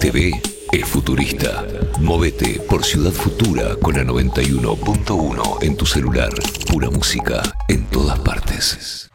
TV es futurista. Movete por Ciudad Futura con la 91.1 en tu celular. Pura música en todas partes.